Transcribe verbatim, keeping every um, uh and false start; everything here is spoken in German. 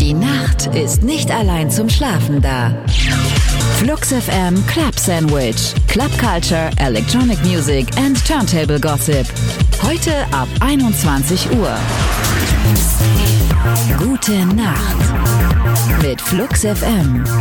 Die Nacht ist nicht allein zum Schlafen da. Flux F M Club Sandwich. Club Culture, Electronic Music and Turntable Gossip. Heute ab einundzwanzig Uhr. Gute Nacht mit Flux F M.